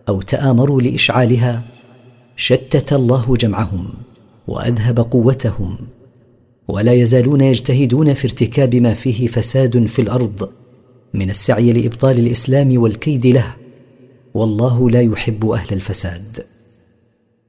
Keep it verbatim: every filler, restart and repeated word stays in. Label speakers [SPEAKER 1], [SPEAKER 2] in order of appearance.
[SPEAKER 1] أو تآمروا لإشعالها شتت الله جمعهم وأذهب قوتهم، ولا يزالون يجتهدون في ارتكاب ما فيه فساد في الأرض من السعي لإبطال الإسلام والكيد له، والله لا يحب أهل الفساد.